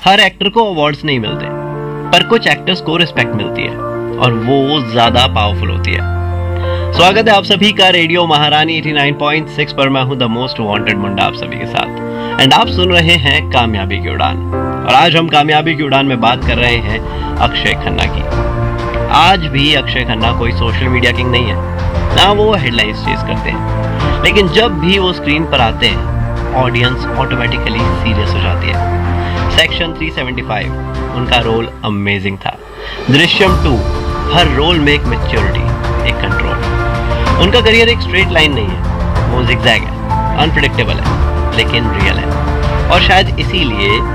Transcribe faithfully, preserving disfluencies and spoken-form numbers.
हर actor को awards नहीं मिलते, पर कुछ एक्टर्स को रिस्पेक्ट मिलती है और वो ज्यादा पावरफुल होती है। स्वागत है आप सभी का रेडियो महारानी नवासी पॉइंट छह पर। मैं हूं द मोस्ट वांटेड मुंडा आप सभी के साथ एंड आप सुन रहे हैं कामयाबी की उड़ान। और आज हम कामयाबी की उड़ान में बात कर रहे हैं अक्षय खन्ना की। आज भी अक्षय खन्ना कोई सोशल मीडिया किंग नहीं है, ना वो हेडलाइंस चेज करते हैं, लेकिन जब भी वो स्क्रीन पर आते हैं ऑडियंस ऑटोमेटिकली सीरियस हो जाती है। सेक्शन तीन सौ पचहत्तर उनका रोल अमेजिंग था। दृश्यम टू, हर रोल में एक मैच्योरिटी, एक कंट्रोल। उनका करियर एक स्ट्रेट लाइन नहीं है, वो जिगजैग है, अनप्रेडिक्टेबल है, लेकिन रियल है। और शायद इसीलिए